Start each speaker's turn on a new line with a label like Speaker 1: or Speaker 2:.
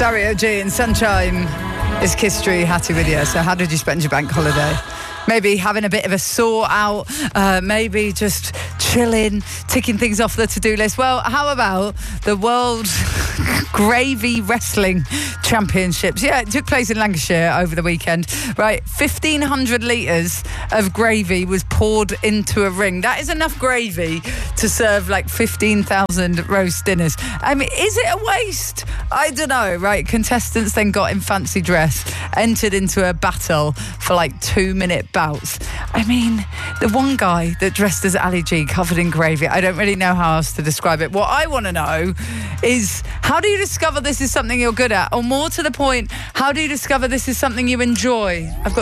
Speaker 1: Dario G and Sunshine is Kiss-Tree, Hattie with you. So how did you spend your bank holiday? Maybe having a bit of a sort out, maybe just chilling, ticking things off the to-do list. Well, how about the World Gravy Wrestling Championships? Yeah, it took place in Lancashire over the weekend. Right, 1,500 litres of gravy was poured into a ring. That is enough gravy to serve like 15,000 roast dinners. I mean, is it a waste? I don't know, right? Contestants then got in fancy dress, entered into a battle for like 2-minute bouts. I mean, the one guy that dressed as Ali G covered in gravy, I don't really know how else to describe it. What I want to know is, how do you discover this is something you're good at? Or more to the point, how do you discover this is something you enjoy? I've got